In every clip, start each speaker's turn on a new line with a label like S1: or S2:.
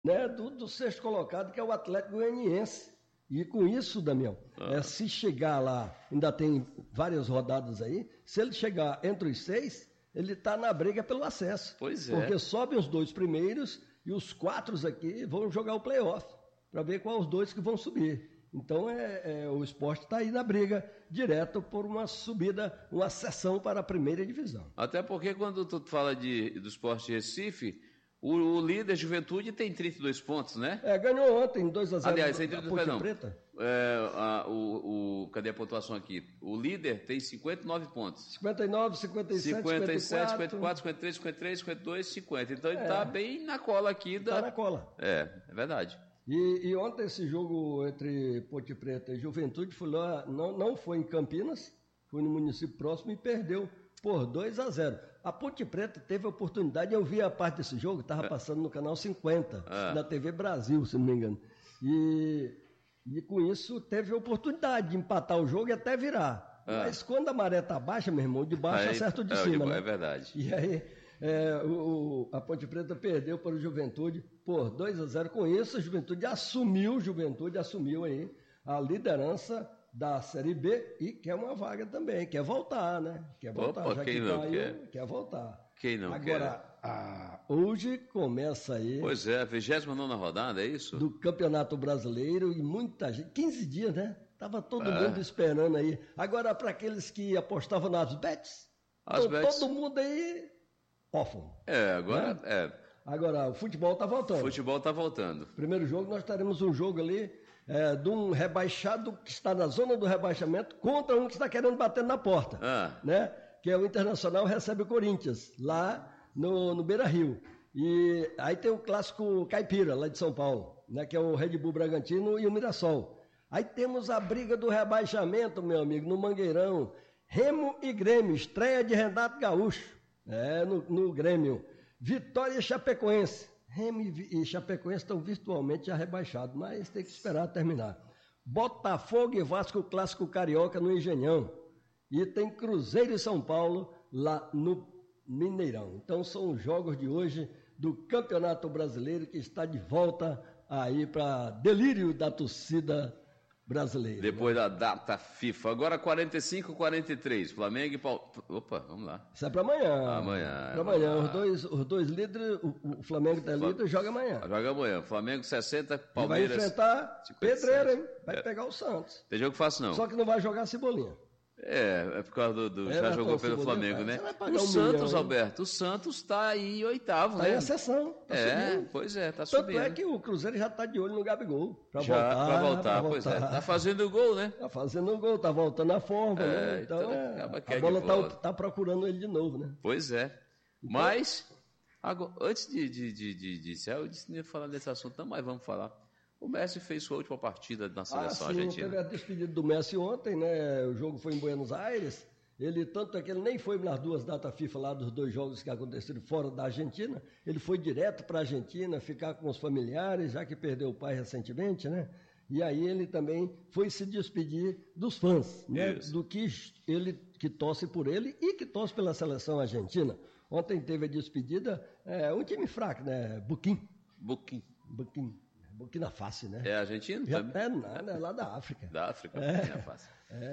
S1: né, do sexto colocado, que é o Atlético Goianiense. E com isso, Damião, se chegar lá, ainda tem várias rodadas aí, se ele chegar entre os 6, ele está na briga pelo acesso.
S2: Pois é.
S1: Porque sobem os 2 primeiros e os 4 aqui vão jogar o playoff, para ver quais os 2 que vão subir. Então o Sport está aí na briga, direto por uma subida, uma ascensão para a primeira divisão.
S2: Até porque quando tu fala do Sport Recife, o líder Juventude tem 32 pontos, né?
S1: Ganhou ontem 2-0.
S2: Aliás, tem 32,
S1: Ponte Preta.
S2: Cadê a pontuação aqui? O líder tem 59 pontos.
S1: 59, 57,
S2: 54, 53, 52, 50. Então ele está bem na cola aqui.
S1: Está na cola.
S2: É verdade.
S1: E ontem esse jogo entre Ponte Preta e Juventude foi lá, não foi em Campinas, foi no município próximo e perdeu por 2-0. A Ponte Preta teve a oportunidade, eu vi a parte desse jogo, estava passando no canal 50, na TV Brasil, se não me engano. E com isso teve a oportunidade de empatar o jogo e até virar. Mas quando a maré está baixa, meu irmão, de baixo acerta o de cima. Né?
S2: É verdade.
S1: E aí a Ponte Preta perdeu para o Juventude por 2-0. Com isso, a Juventude assumiu aí a liderança da Série B e quer uma vaga também, quer voltar, né? Quer voltar,
S2: Opa,
S1: já
S2: quem
S1: que
S2: não
S1: caiu, quer voltar.
S2: Quem não
S1: Agora, hoje começa aí...
S2: Pois é, a 29ª rodada, é isso?
S1: Do Campeonato Brasileiro e muita gente, 15 dias, né? Tava todo mundo esperando aí. Agora, para aqueles que apostavam nas bets, todo mundo aí órfão.
S2: Agora...
S1: Né? Agora, o futebol tá voltando.
S2: O futebol tá voltando.
S1: Primeiro jogo, nós teremos um jogo ali de um rebaixado que está na zona do rebaixamento contra um que está querendo bater na porta, né? Que é o Internacional recebe o Corinthians, lá no Beira-Rio. E aí tem o clássico caipira, lá de São Paulo, né? Que é o Red Bull Bragantino e o Mirassol. Aí temos a briga do rebaixamento, meu amigo, no Mangueirão. Remo e Grêmio, estreia de Renato Gaúcho, no Grêmio. Vitória e Chapecoense. Remo e Chapecoense estão virtualmente já rebaixados, mas tem que esperar terminar. Botafogo e Vasco, clássico carioca no Engenhão. E tem Cruzeiro e São Paulo lá no Mineirão. Então são os jogos de hoje do Campeonato Brasileiro que está de volta aí para delírio da torcida brasileira.
S2: Depois da data FIFA. Agora 45-43. Flamengo e Palmeiras. Opa, vamos lá.
S1: Isso é para amanhã.
S2: Amanhã.
S1: Os dois líderes, o Flamengo está líder, joga amanhã.
S2: Joga amanhã. Flamengo 60, Palmeiras.
S1: Vai enfrentar 57. Pedreiro, hein? Vai pegar o Santos.
S2: Tem jogo fácil não.
S1: Só que não vai jogar Cebolinha.
S2: É por causa do já jogou pelo Flamengo, né?
S1: O Santos,
S2: milhão, Alberto, o Santos está aí em oitavo,
S1: né? Está em ascensão, subindo.
S2: Pois é, está subindo.
S1: Tanto é que o Cruzeiro já está de olho no Gabigol. Para voltar,
S2: pois é. Está fazendo o gol, né?
S1: Está fazendo o gol, está voltando à forma, né? Então a bola está procurando ele de novo, né?
S2: Pois é. Então, mas, agora, antes de encerrar, eu disse que não ia falar desse assunto, não, mas vamos falar. O Messi fez sua última partida na seleção argentina.
S1: Teve a despedida do Messi ontem, né? O jogo foi em Buenos Aires. Tanto é que ele nem foi nas duas datas FIFA lá dos 2 jogos que aconteceram fora da Argentina. Ele foi direto para a Argentina, ficar com os familiares, já que perdeu o pai recentemente, né? E aí ele também foi se despedir dos fãs, né? Do que ele que torce por ele e que torce pela seleção argentina. Ontem teve a despedida, um time fraco, né? Burkina Faso, né?
S2: É argentino?
S1: É lá da África.
S2: Da África, Burkina Faso.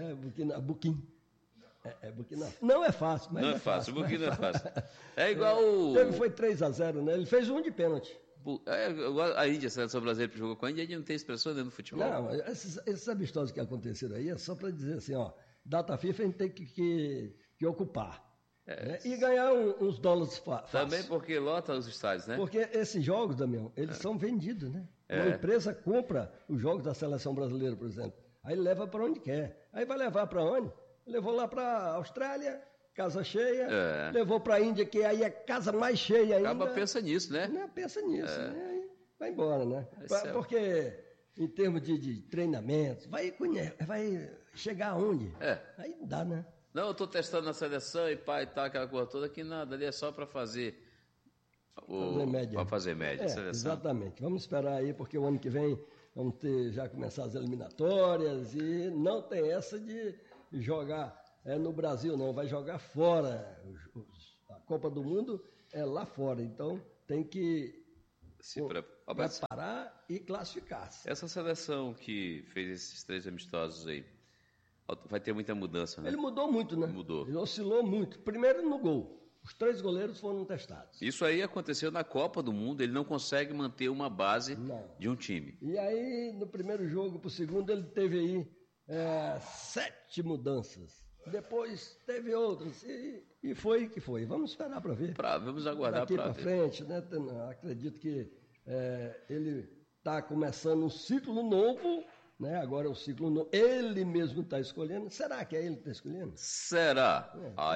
S1: Burkina. Não é fácil, mas
S2: não é fácil. Burkina é fácil. É igual
S1: foi 3-0, né? Ele fez um de pênalti.
S2: A Índia, a seleção brasileira que jogou com a Índia não tem expressão dentro do futebol.
S1: Não, esses amistosos que aconteceram aí é só para dizer assim, ó, data FIFA a gente tem que ocupar. Né? E ganhar uns dólares fácil.
S2: Também porque lota os estádios, né?
S1: Porque esses jogos, Damião, eles são vendidos, né? Uma empresa compra os jogos da seleção brasileira, por exemplo. Aí leva para onde quer. Aí vai levar para onde? Levou lá para a Austrália, casa cheia. Levou para a Índia, que aí é casa mais cheia ainda.
S2: Acaba pensa nisso, né?
S1: Não, pensa nisso, né? Aí vai embora, né? Porque em termos de treinamento, vai chegar aonde? Aí não dá, né?
S2: Não, eu estou testando na seleção e pai e tal, aquela coisa toda, que nada, ali é só para fazer
S1: média.
S2: Para fazer média, seleção.
S1: Exatamente. Vamos esperar aí, porque o ano que vem vamos já começar as eliminatórias e não tem essa de jogar no Brasil, não. Vai jogar fora. A Copa do Mundo é lá fora, então tem que preparar e classificar-se.
S2: Essa seleção que fez esses 3 amistosos aí, vai ter muita mudança, né?
S1: Ele mudou muito, né?
S2: Mudou.
S1: Ele oscilou muito. Primeiro no gol. Os 3 goleiros foram testados.
S2: Isso aí aconteceu na Copa do Mundo, ele não consegue manter uma base de um time.
S1: E aí, no primeiro jogo para o segundo, ele teve aí 7 mudanças. Depois teve outras. E foi que foi. Vamos esperar para ver.
S2: Vamos aguardar para ver.
S1: Daqui para frente, né? Acredito que ele está começando um ciclo novo, né? Agora é um ciclo novo. Ele mesmo está escolhendo. Será que é ele que está escolhendo?
S2: Será?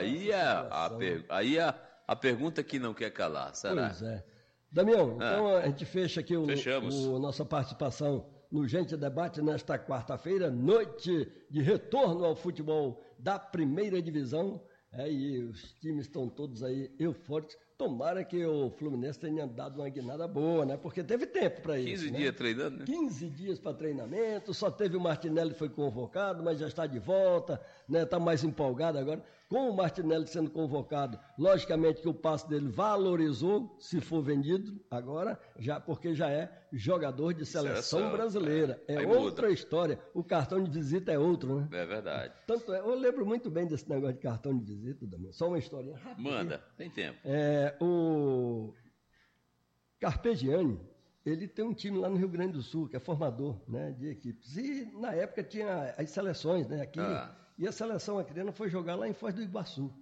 S2: Aí é a pergunta que não quer calar. Será?
S1: Pois é. Damião, então a gente fecha aqui nossa participação no Gente Debate nesta quarta-feira, noite de retorno ao futebol da primeira divisão. E os times estão todos aí eufóricos. Tomara que o Fluminense tenha dado uma guinada boa, né? Porque teve tempo para isso.
S2: 15 dias treinando, né?
S1: 15 dias para treinamento, só teve o Martinelli que foi convocado, mas já está de volta, né? Está mais empolgado agora. Com o Martinelli sendo convocado, logicamente que o passe dele valorizou, se for vendido agora, porque já é jogador de seleção brasileira. É outra história. O cartão de visita é outro, né?
S2: É verdade.
S1: Tanto eu lembro muito bem desse negócio de cartão de visita, Damião. Só uma historinha rápida.
S2: Manda, tem tempo.
S1: O Carpegiani, ele tem um time lá no Rio Grande do Sul, que é formador, né, de equipes. E na época tinha as seleções, né, aqui. E a seleção acreana foi jogar lá em Foz do Iguaçu.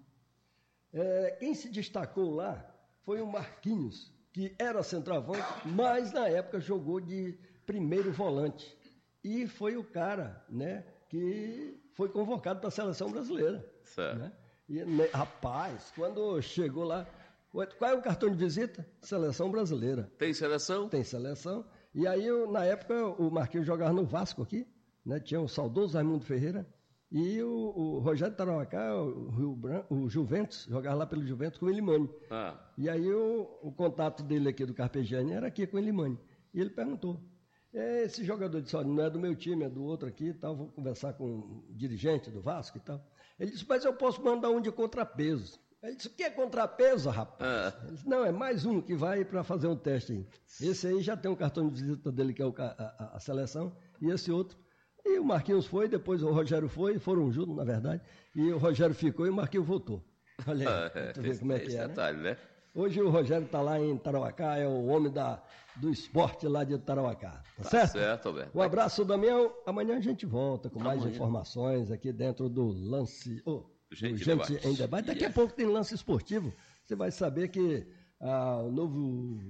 S1: Quem se destacou lá foi o Marquinhos, que era centroavante, mas na época jogou de primeiro volante. E foi o cara, né, que foi convocado para a seleção brasileira.
S2: Certo.
S1: Né? E, rapaz, quando chegou lá, qual é o cartão de visita? Seleção brasileira.
S2: Tem seleção?
S1: Tem seleção. E aí, na época, o Marquinhos jogava no Vasco aqui, né? Tinha o saudoso Raimundo Ferreira. E o Rogério Tarauacá, o Juventus, jogava lá pelo Juventus com o Elimani. E aí o contato dele aqui do Carpegiani era aqui com o Elimani. E ele perguntou, esse jogador disse, olha, não é do meu time, é do outro aqui e tal, vou conversar com o dirigente do Vasco e tal. Ele disse, mas eu posso mandar um de contrapeso. Ele disse, o que é contrapeso, rapaz? Ele disse, não, é mais um que vai para fazer um teste aí. Esse aí já tem um cartão de visita dele, que é a seleção, e esse outro. E o Marquinhos foi, depois o Rogério foi, foram juntos, na verdade, e o Rogério ficou e o Marquinhos voltou. Olha aí, tu vê como é que é,
S2: detalhe, né?
S1: Hoje o Rogério está lá em Tarauacá, é o homem do esporte lá de Tarauacá. Tá certo?
S2: Certo, Alberto.
S1: Um abraço, Damião. Amanhã a gente volta com mais informações aqui dentro do Lance... Gente em Debate. Daqui a pouco tem lance esportivo. Você vai saber que o novo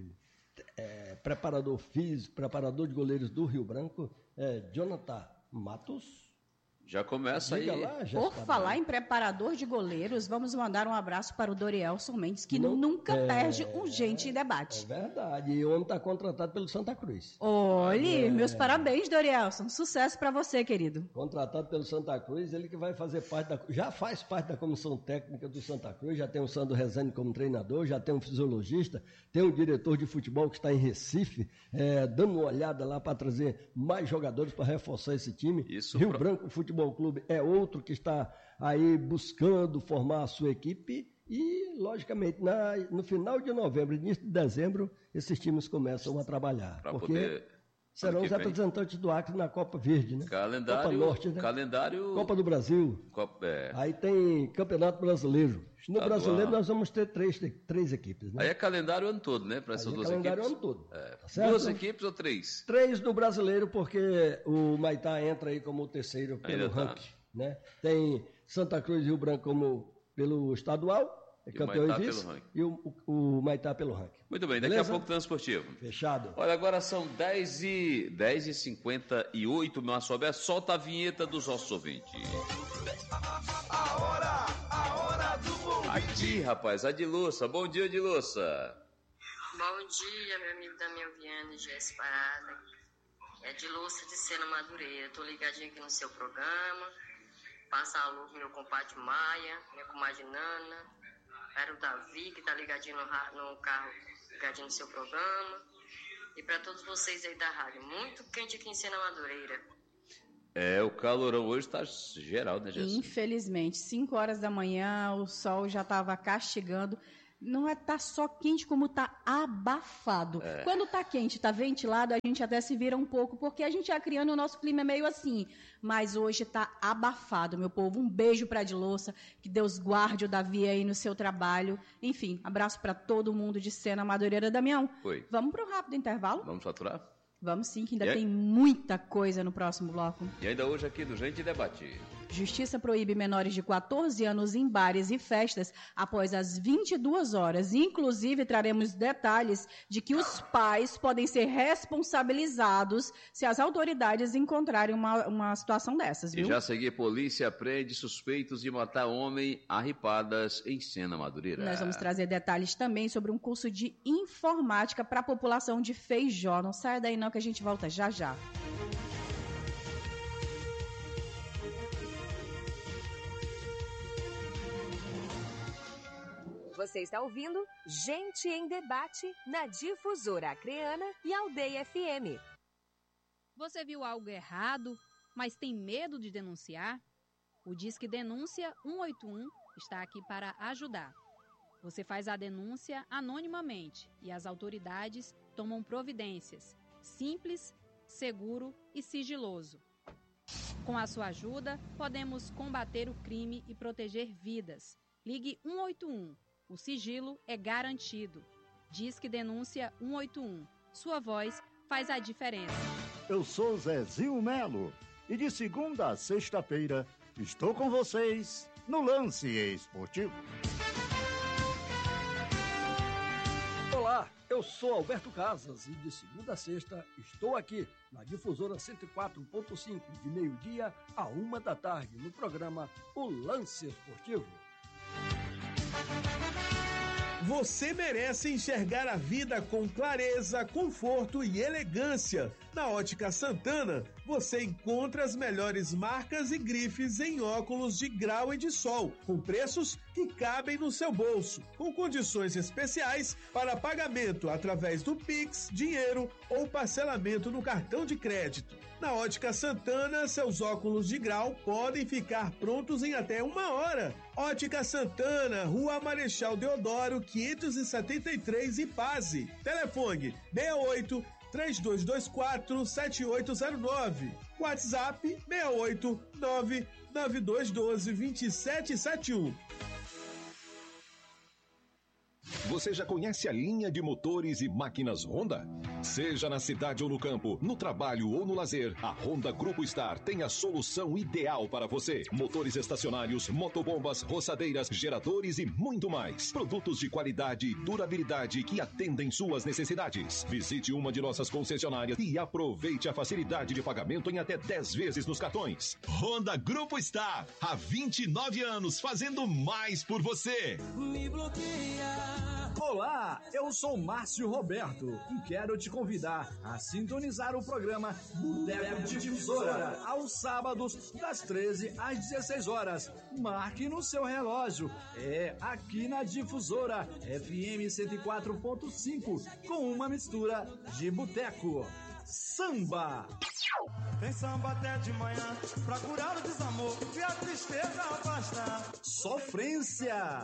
S1: preparador físico, preparador de goleiros do Rio Branco, Jonathan Matos.
S2: Já começa aí.
S3: Por falar em preparador de goleiros, vamos mandar um abraço para o Dorielson Mendes, que nunca perde um Gente em Debate.
S1: É verdade. E o homem está contratado pelo Santa Cruz.
S3: Olhe, meus parabéns, Dorielson. Sucesso para você, querido.
S1: Contratado pelo Santa Cruz, ele que vai fazer parte já faz parte da comissão técnica do Santa Cruz, já tem o Sandro Rezende como treinador, já tem um fisiologista, tem um diretor de futebol que está em Recife, dando uma olhada lá para trazer mais jogadores para reforçar esse time. Rio Branco Futebol Clube é outro que está aí buscando formar a sua equipe e, logicamente, no final de novembro, início de dezembro, esses times começam a trabalhar. Porque serão os representantes do Acre na Copa Verde, né?
S2: Calendário,
S1: Copa Norte, né?
S2: Calendário...
S1: Copa do Brasil. Aí tem Campeonato Brasileiro. No Brasileiro nós vamos ter três equipes, né?
S2: Aí é calendário o ano todo, né? Para essas duas
S1: calendário
S2: equipes.
S1: Calendário o ano todo.
S2: Tá 2 equipes ou 3?
S1: 3 no Brasileiro, porque o Maitá entra aí como o terceiro pelo ranking, né? Tem Santa Cruz e Rio Branco como pelo estadual, campeão e vice, e o Maitá pelo ranking.
S2: Muito bem, daqui a pouco transportivo.
S1: Fechado.
S2: Olha, agora são 10h58, meu Alberto, solta a vinheta dos nossos ouvintes.
S4: A hora do bom dia.
S2: Aqui, rapaz, a Diluça. Bom dia, Diluça.
S5: Bom dia, meu amigo Damião Viana e Jéssica Parada. É Diluça de Sena Madureira. Tô ligadinho aqui no seu programa. Passa a luz meu compadre Maia, minha comadre Nana. Era o Davi, que tá ligadinho no carro, ligadinho no seu programa. E para todos vocês aí da rádio, muito quente aqui em Sena Madureira.
S2: O calorão hoje tá geral, né, Jéssica?
S3: Infelizmente, 5 horas da manhã, o sol já estava castigando. não tá só quente, como tá abafado. Quando tá quente, tá ventilado, a gente até se vira um pouco, porque a gente criando o nosso clima é meio assim. Mas hoje tá abafado, meu povo. Um beijo pra Edilouça, que Deus guarde o Davi aí no seu trabalho. Enfim, abraço pra todo mundo de Sena, Madureira. Damião, vamos pro rápido intervalo?
S2: Vamos faturar?
S3: Vamos sim, que ainda tem muita coisa no próximo bloco.
S2: E ainda hoje aqui do Gente Debate.
S3: Justiça proíbe menores de 14 anos em bares e festas após as 22 horas. Inclusive, traremos detalhes de que os pais podem ser responsabilizados se as autoridades encontrarem uma situação dessas, viu?
S2: E já a seguir, polícia prende suspeitos de matar homem a ripadas em Sena, Madureira.
S3: Nós vamos trazer detalhes também sobre um curso de informática para a população de Feijó. Não saia daí não, que a gente volta já já.
S6: Você está ouvindo Gente em Debate na Difusora Acreana e Aldeia FM.
S7: Você viu algo errado, mas tem medo de denunciar? O Disque Denúncia 181 está aqui para ajudar. Você faz a denúncia anonimamente e as autoridades tomam providências. Simples, seguro e sigiloso. Com a sua ajuda, podemos combater o crime e proteger vidas. Ligue 181. O sigilo é garantido. Disque Denúncia 181. Sua voz faz a diferença.
S8: Eu sou Zezinho Melo e de segunda a sexta-feira estou com vocês no Lance Esportivo.
S1: Olá, eu sou Alberto Casas e de segunda a sexta estou aqui na Difusora 104.5 de meio-dia a 1h no programa O Lance Esportivo.
S9: Você merece enxergar a vida com clareza, conforto e elegância. Na Ótica Santana, você encontra as melhores marcas e grifes em óculos de grau e de sol, com preços que cabem no seu bolso, com condições especiais para pagamento através do Pix, dinheiro ou parcelamento no cartão de crédito. Na Ótica Santana, seus óculos de grau podem ficar prontos em até 1 hora. Ótica Santana, Rua Marechal Deodoro, 573, Ipase. Telefone 68 3224-7809. WhatsApp 68 99212 2771.
S10: Você já conhece a linha de motores e máquinas Honda? Seja na cidade ou no campo, no trabalho ou no lazer, a Honda Grupo Star tem a solução ideal para você. Motores estacionários, motobombas, roçadeiras, geradores e muito mais. Produtos de qualidade e durabilidade que atendem suas necessidades. Visite uma de nossas concessionárias e aproveite a facilidade de pagamento em até 10 vezes nos cartões.
S11: Honda Grupo Star, há 29 anos fazendo mais por você.
S12: Me bloqueia. Olá, eu sou Márcio Roberto e quero te convidar a sintonizar o programa Boteco Difusora aos sábados das 13 às 16 horas. Marque no seu relógio. É aqui na Difusora FM 104.5 com uma mistura de boteco. Samba.
S4: Tem samba até de manhã pra curar o desamor e a tristeza afastar.
S12: Sofrência.